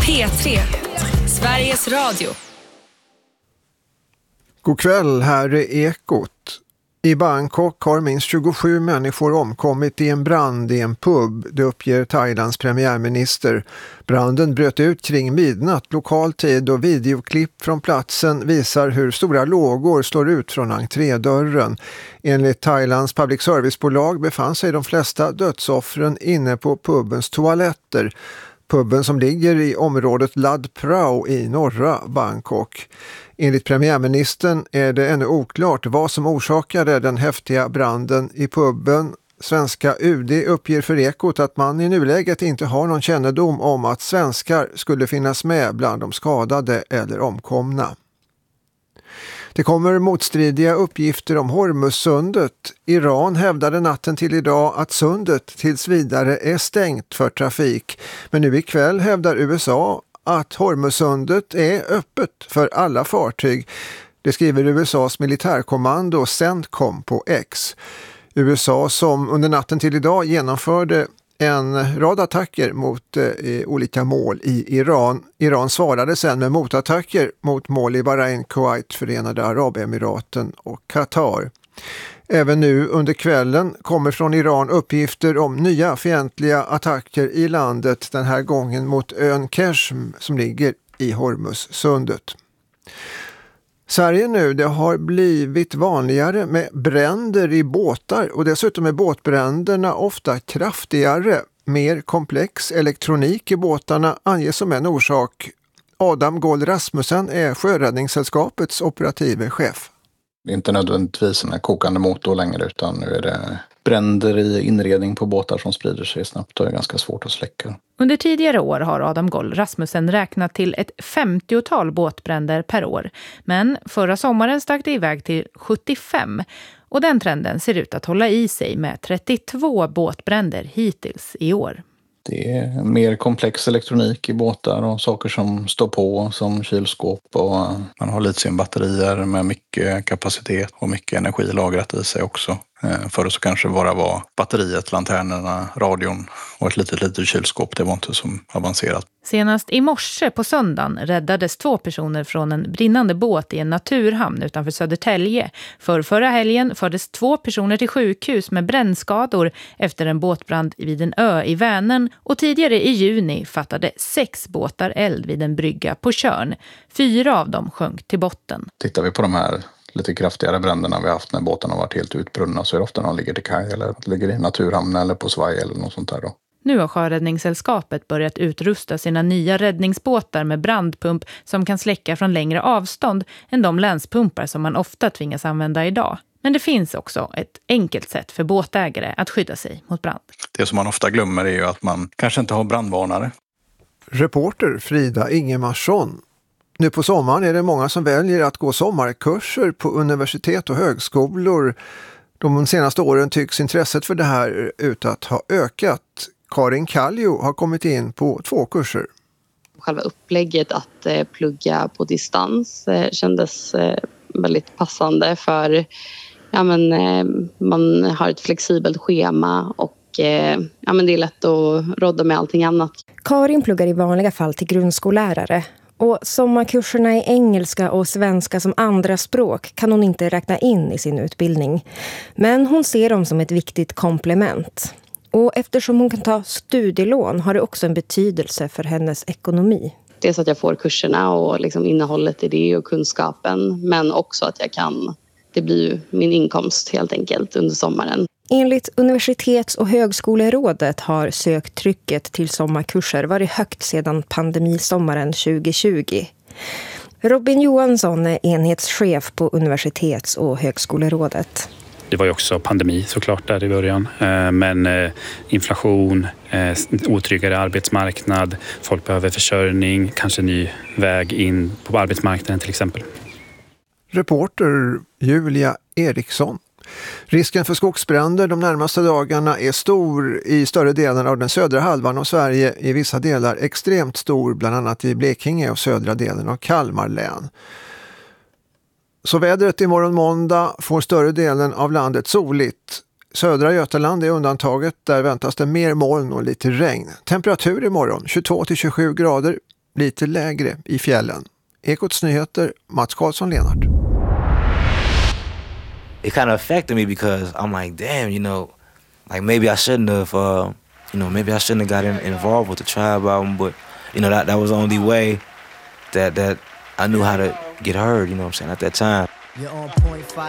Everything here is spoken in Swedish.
P3, Sveriges Radio. God kväll, här är Ekot. I Bangkok har minst 27 människor omkommit i en brand i en pub, det uppger Thailands premiärminister. Branden bröt ut kring midnatt lokal tid och videoklipp från platsen visar hur stora lågor står ut från entrédörren. Enligt Thailands public servicebolag befann sig de flesta dödsoffren inne på pubens toaletter. Puben som ligger i området Lad Prao i norra Bangkok. Enligt premiärministern är det ännu oklart vad som orsakade den häftiga branden i puben. Svenska UD uppger för Ekot att man i nuläget inte har någon kännedom om att svenskar skulle finnas med bland de skadade eller omkomna. Det kommer motstridiga uppgifter om Hormuzsundet. Iran hävdade natten till idag att sundet tills vidare är stängt för trafik. Men nu ikväll hävdar USA att Hormuzsundet är öppet för alla fartyg. Det skriver USAs militärkommando CENTCOM på X. USA som under natten till idag genomförde en rad attacker mot olika mål i Iran. Iran svarade sen med motattacker mot mål i Bahrain, Kuwait, Förenade Arabemiraten och Qatar. Även nu under kvällen kommer från Iran uppgifter om nya fientliga attacker i landet, den här gången mot ön Keshm som ligger i Hormuzsundet. Sverige nu, det har blivit vanligare med bränder i båtar och dessutom är båtbränderna ofta kraftigare. Mer komplex elektronik i båtarna anges som en orsak. Adam Gold Rasmussen är Sjöräddningssällskapets operative chef. Det är inte nödvändigtvis en kokande motor längre, utan nu är det bränder i inredning på båtar som sprider sig snabbt och är ganska svårt att släcka. Under tidigare år har Adam Gold Rasmussen räknat till ett 50-tal båtbränder per år. Men förra sommaren stack det iväg till 75 och den trenden ser ut att hålla i sig med 32 båtbränder hittills i år. Det är mer komplex elektronik i båtar och saker som står på som kylskåp, och man har litiumbatterier med mycket kapacitet och mycket energi lagrat i sig också. Förr så kanske bara var batteriet, lanternerna, radion och ett litet kylskåp. Det var inte så avancerat. Senast i morse på söndagen räddades 2 personer från en brinnande båt i en naturhamn utanför Södertälje. Förra helgen fördes 2 personer till sjukhus med brännskador efter en båtbrand vid en ö i Vänern. Och tidigare i juni fattade 6 båtar eld vid en brygga på Tjörn. 4 av dem sjönk till botten. Tittar vi på de här lite kraftigare bränderna vi haft när båtarna har varit helt utbrunna, så är det ofta när de ligger till kaj eller ligger i naturhamn eller på svaj eller något sånt där då. Nu har Sjöräddningssällskapet börjat utrusta sina nya räddningsbåtar med brandpump som kan släcka från längre avstånd än de länspumpar som man ofta tvingas använda idag. Men det finns också ett enkelt sätt för båtägare att skydda sig mot brand. Det som man ofta glömmer är ju att man kanske inte har brandvarnare. Reporter Frida Ingemarsson. Nu på sommaren är det många som väljer att gå sommarkurser på universitet och högskolor. De senaste åren tycks intresset för det här ut att ha ökat. Karin Kallio har kommit in på 2 kurser. Själva upplägget att plugga på distans kändes väldigt passande för man har ett flexibelt schema och det är lätt att rodda med allting annat. Karin pluggar i vanliga fall till grundskollärare. Och sommarkurserna i engelska och svenska som andra språk kan hon inte räkna in i sin utbildning. Men hon ser dem som ett viktigt komplement. Och eftersom hon kan ta studielån har det också en betydelse för hennes ekonomi. Dels att jag får kurserna och liksom innehållet i det och kunskapen. Men också att det blir ju min inkomst helt enkelt under sommaren. Enligt Universitets- och högskolerådet har söktrycket till sommarkurser varit högt sedan pandemisommaren 2020. Robin Johansson är enhetschef på Universitets- och högskolerådet. Det var ju också pandemi såklart där i början, men inflation, otryggare arbetsmarknad, folk behöver försörjning, kanske ny väg in på arbetsmarknaden till exempel. Reporter Julia Eriksson. Risken för skogsbränder de närmaste dagarna är stor i större delen av den södra halvan av Sverige, i vissa delar extremt stor, bland annat i Blekinge och södra delen av Kalmar län. Så vädret imorgon måndag får större delen av landet soligt. Södra Götaland är undantaget, där väntas det mer moln och lite regn. Temperatur imorgon 22-27 grader. lite lägre i fjällen. Ekots nyheter, Mats Karlsson-Lenart. It kind of affected me because I'm like, damn, you know, like maybe I shouldn't have, maybe I shouldn't have got involved with the Tribe album, but you know that was the only way that I knew how to get heard, you know what I'm saying, at that time.